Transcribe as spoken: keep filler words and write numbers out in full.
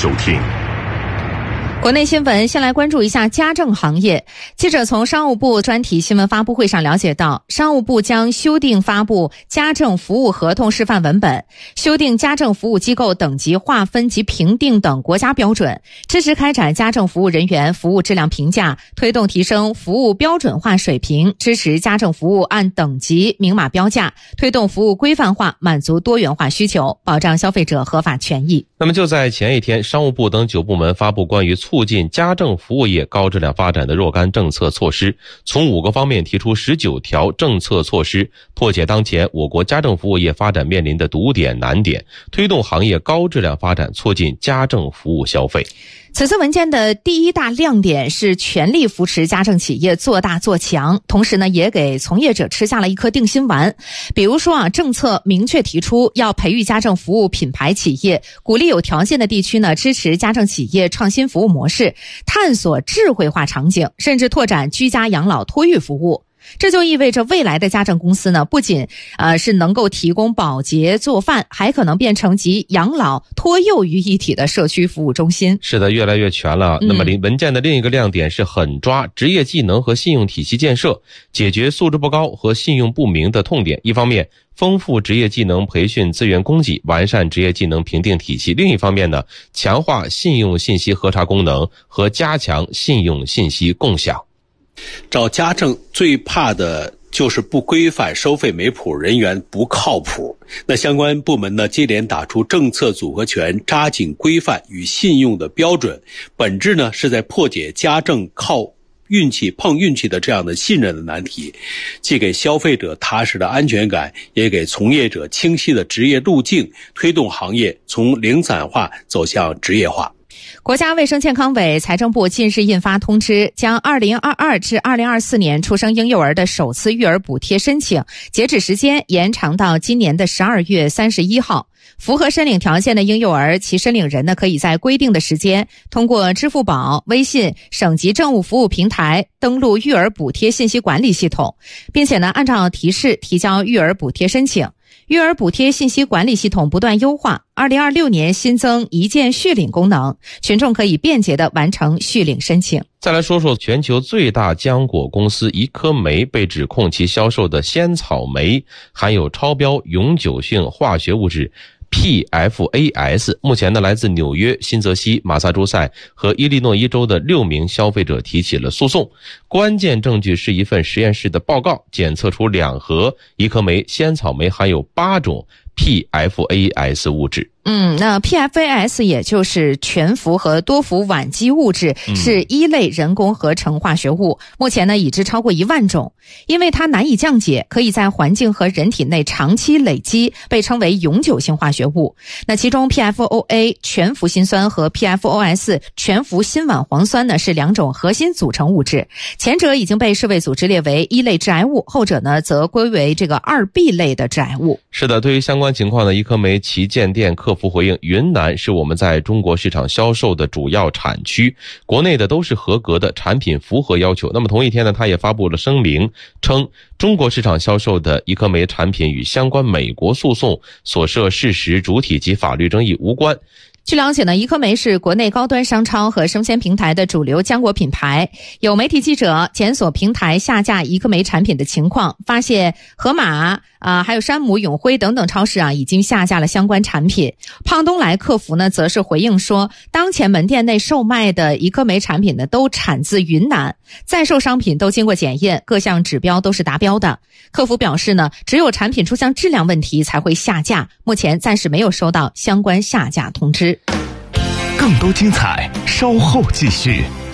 收听。 国内新闻，先来关注一下家政行业。记者从商务部专题新闻发布会上了解到，商务部将修订发布家政服务合同示范文本，修订家政服务机构等级划分及评定等国家标准，支持开展家政服务人员服务质量评价，推动提升服务标准化水平，支持家政服务按等级明码标价，推动服务规范化，满足多元化需求，保障消费者合法权益。 那么就在前一天，商务部等九部门发布关于促进家政服务业高质量发展的若干政策措施，从五个方面提出十九条政策措施，破解当前我国家政服务业发展面临的堵点难点，推动行业高质量发展，促进家政服务消费。 此次文件的第一大亮点是全力扶持家政企业做大做强，同时呢，也给从业者吃下了一颗定心丸。比如说啊，政策明确提出要培育家政服务品牌企业，鼓励有条件的地区呢支持家政企业创新服务模式，探索智慧化场景，甚至拓展居家养老托育服务。这就意味着未来的家政公司呢，不仅呃是能够提供保洁做饭，还可能变成集养老托幼于一体的社区服务中心。 是的，越来越全了。那么文件的另一个亮点是狠抓职业技能和信用体系建设，解决素质不高和信用不明的痛点。一方面丰富职业技能培训资源供给，完善职业技能评定体系；另一方面呢，强化信用信息核查功能和加强信用信息共享。 找家政最怕的就是不规范收费没谱，人员不靠谱。那相关部门呢，接连打出政策组合拳，扎紧规范与信用的标准，本质呢是在破解家政靠运气碰运气的这样的信任的难题，既给消费者踏实的安全感，也给从业者清晰的职业路径，推动行业从零散化走向职业化。 国家卫生健康委、财政部近日印发通知，将二零二二至二零二四年出生婴幼儿的首次育儿补贴申请截止时间延长到今年的十二月三十一号。符合申领条件的婴幼儿，其申领人呢可以在规定的时间通过支付宝、微信、省级政务服务平台登录育儿补贴信息管理系统，并且呢按照提示提交育儿补贴申请。育儿补贴信息管理系统不断优化，二零二六年新增一键续领功能，群众可以便捷地完成续领申请。 再来说说全球最大浆果公司怡科梅被指控其销售的鲜草莓含有超标永久性化学物质P F A S， 目前呢，来自纽约、新泽西、马萨诸塞和伊利诺伊州的六名消费者提起了诉讼。关键证据是一份实验室的报告，检测出两盒怡科梅鲜草莓含有八种 P F A S 物质。 嗯，那 P F A S 也就是全氟和多氟烷基物质，是一类人工合成化学物，目前呢已知超过一万种。因为它难以降解，可以在环境和人体内长期累积，被称为永久性化学物。那其中 P F O A 全氟辛酸和 P F O S 全氟辛烷磺酸呢是两种核心组成物质，前者已经被世卫组织列为一类致癌物，后者呢则归为这个二 B 类的致癌物。 是的，对于相关情况呢，怡科梅旗舰店客服回应，云南是我们在中国市场销售的主要产区，国内的都是合格的，产品符合要求。那么同一天呢，他也发布了声明，称中国市场销售的怡科梅产品与相关美国诉讼所涉事实主体及法律争议无关。 据了解呢，怡科梅是国内高端商超和生鲜平台的主流浆果品牌。有媒体记者检索平台下架怡科梅产品的情况，发现盒马啊、呃，还有山姆、永辉等等超市啊，已经下架了相关产品。胖东来客服呢，则是回应说，当前门店内售卖的怡科梅产品呢，都产自云南，在售商品都经过检验，各项指标都是达标的。客服表示呢，只有产品出现质量问题才会下架，目前暂时没有收到相关下架通知。 更多精彩，稍后继续。